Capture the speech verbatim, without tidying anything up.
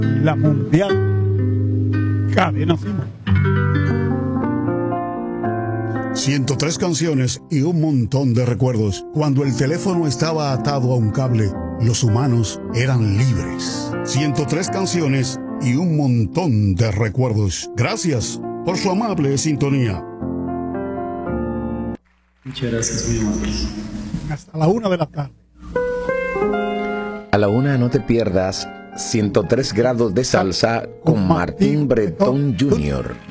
la mundial Cadena Simón. ciento tres canciones y un montón de recuerdos. Cuando el teléfono estaba atado a un cable, los humanos eran libres. ciento tres canciones y un montón de recuerdos. Gracias por su amable sintonía. Muchas gracias, muy amables. Hasta la una de la tarde. A la una no te pierdas ciento tres grados de salsa con Martín Bretón junior